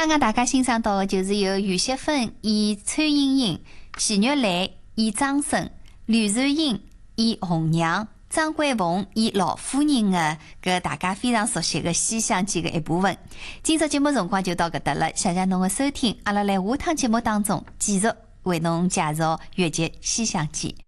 刚刚大家欣赏到的就是由余锡芬演崔莺莺，徐玉兰演张生，吕传英演红娘，张桂凤演老夫人的搿大家非常熟悉的《西厢记》的一部分。今朝节目辰光就到搿搭了，谢谢侬的收听。阿拉来下趟节目当中继续为侬介绍越剧《西厢记》。